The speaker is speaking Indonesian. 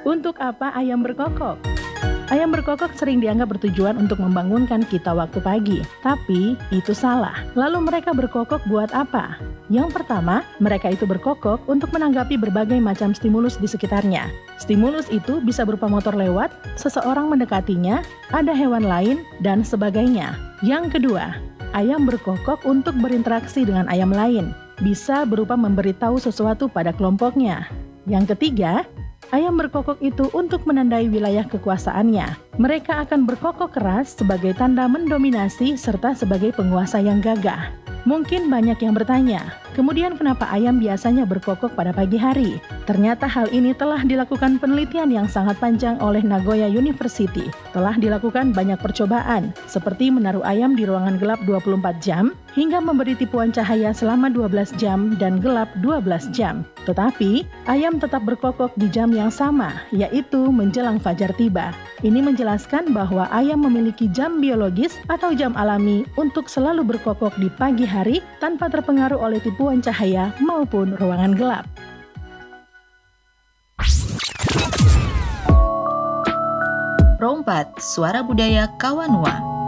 Untuk apa ayam berkokok? Ayam berkokok sering dianggap bertujuan untuk membangunkan kita waktu pagi, tapi itu salah. Lalu mereka berkokok buat apa? Yang pertama, mereka itu berkokok untuk menanggapi berbagai macam stimulus di sekitarnya. Stimulus itu bisa berupa motor lewat, seseorang mendekatinya, ada hewan lain, dan sebagainya. Yang kedua, ayam berkokok untuk berinteraksi dengan ayam lain, bisa berupa memberitahu sesuatu pada kelompoknya. Yang ketiga, ayam berkokok itu untuk menandai wilayah kekuasaannya. Mereka akan berkokok keras sebagai tanda mendominasi serta sebagai penguasa yang gagah. Mungkin banyak yang bertanya, kemudian kenapa ayam biasanya berkokok pada pagi hari? Ternyata hal ini telah dilakukan penelitian yang sangat panjang oleh Nagoya University. Telah dilakukan banyak percobaan, seperti menaruh ayam di ruangan gelap 24 jam, hingga memberi tipuan cahaya selama 12 jam dan gelap 12 jam. Tetapi, ayam tetap berkokok di jam yang sama, yaitu menjelang fajar tiba. Ini menjelaskan bahwa ayam memiliki jam biologis atau jam alami untuk selalu berkokok di pagi hari tanpa terpengaruh oleh tipuan cahaya maupun ruangan gelap. Rompat, Suara Budaya Kawanua.